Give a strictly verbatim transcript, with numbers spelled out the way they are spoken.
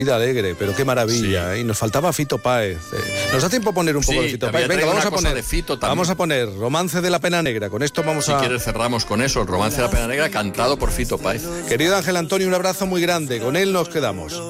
Vida alegre, pero qué maravilla, sí. ¿eh? Y nos faltaba Fito Páez. Eh. ¿Nos da tiempo a poner un poco sí, de Fito Páez? Venga, vamos a poner de Fito vamos a poner Romance de la Pena Negra. Con esto vamos si a... Si quieres cerramos con eso, el Romance de la Pena Negra cantado por Fito Páez. Querido Ángel Antonio, un abrazo muy grande. Con él nos quedamos.